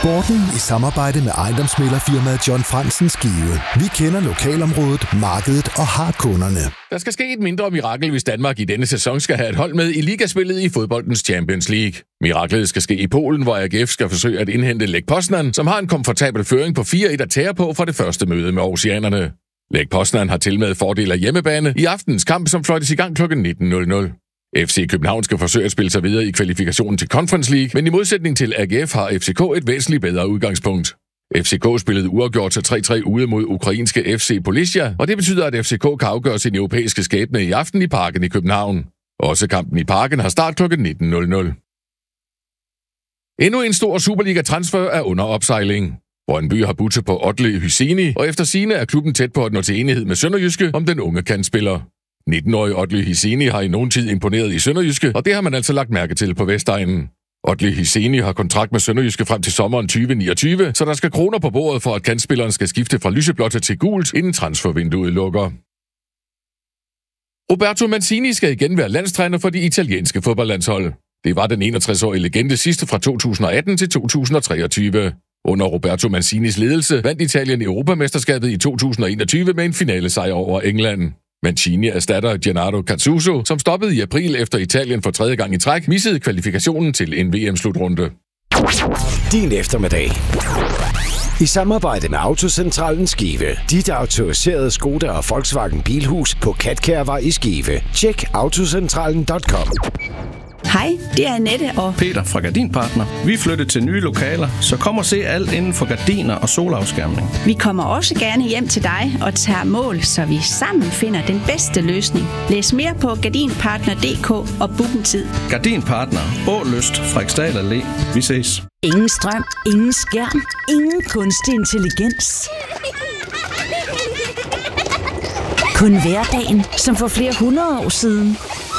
Sporten i samarbejde med ejendomsmæglerfirmaet John Fransen Skive. Vi kender lokalområdet, markedet og har kunderne. Der skal ske et mindre mirakel, hvis Danmark i denne sæson skal have et hold med i ligaspillet i fodboldens Champions League. Miraklet skal ske i Polen, hvor AGF skal forsøge at indhente Lech Poznan, som har en komfortabel føring på 4-1 at tære på fra det første møde med oceanerne. Lech Poznan har tilmed fordel af hjemmebane i aftens kamp, som fløjtes i gang kl. 19.00. FC København skal forsøge at spille sig videre i kvalifikationen til Conference League, men i modsætning til AGF har FCK et væsentligt bedre udgangspunkt. FCK spillede uafgjort til 3-3 ude mod ukrainske FC Polisia, og det betyder, at FCK kan afgøre sin europæiske skæbne i aften i Parken i København. Også kampen i Parken har start kl. 19.00. Endnu en stor Superliga-transfer er under opsejling. Brøndby har budt på Oddly Hyseni, og efter sigende er klubben tæt på at nå til enighed med Sønderjyske om den unge kantspiller. 19-årige Oddly Hyseni har i nogen tid imponeret i Sønderjyske, og det har man altså lagt mærke til på Vestegnen. Oddly Hyseni har kontrakt med Sønderjyske frem til sommeren 2029, så der skal kroner på bordet for, at kantspilleren skal skifte fra lyseblåt til gult, inden transfervinduet lukker. Roberto Mancini skal igen være landstræner for de italienske fodboldlandshold. Det var den 61-årige legende sidste fra 2018 til 2023. Under Roberto Mancinis ledelse vandt Italien Europamesterskabet i 2021 med en finalesejr over England. Mancini erstatter Gennaro Gattuso, som stoppede i april efter Italien for tredje gang i træk, missede kvalifikationen til en VM-slutrunde. Din eftermiddag. I samarbejde med Autocentralen Skive. Dit autoriserede Skoda og Volkswagen Bilhus på Katkærvej i Skive. Tjek autocentralen.com. Hej, det er Annette og Peter fra Gardinpartner. Vi flytter til nye lokaler, så kom og se alt inden for gardiner og solafskærmning. vi kommer også gerne hjem til dig og tager mål, så vi sammen finder den bedste løsning. Læs mere på gardinpartner.dk og book en tid. Gardinpartner. Ålyst. Frederiksdal Allé. Vi ses. Ingen strøm, ingen skærm, ingen kunstig intelligens. Kun hverdagen, som for flere hundrede år siden.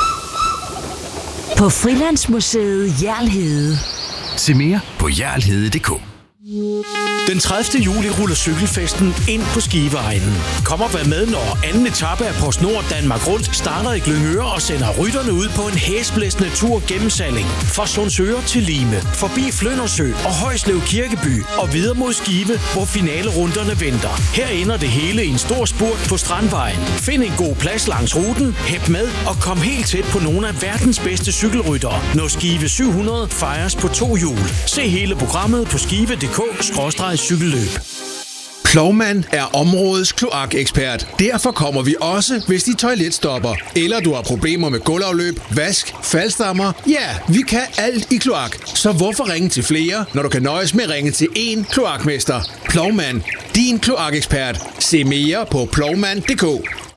På Frilandsmuseet Hjerl. Se mere på hjerlhede.dk. Den 30. juli ruller cykelfesten ind på Skiveegnen. Kom og vær med, når anden etape af PostNord Danmark Rundt starter i Glyngøre og sender rytterne ud på en hæsblæsende tur gennem Salling. Fra Sundsøre til Lime, forbi Fløndersø og Højslev Kirkeby og videre mod Skive, hvor finalerunderne venter. Her ender det hele i en stor spurt på Strandvejen. Find en god plads langs ruten, hæb med og kom helt tæt på nogle af verdens bedste cykelryttere, når Skive 700 fejres på 2 hjul. Se hele programmet på skive.dk/cykelløb. Plovmand er områdets kloakekspert. Derfor kommer vi også, hvis dit toilet stopper. Eller du har problemer med gulvafløb, vask, faldstammer. Ja, vi kan alt i kloak. Så hvorfor ringe til flere, når du kan nøjes med at ringe til én kloakmester? Plovmand, din kloakekspert. Se mere på plovmand.dk.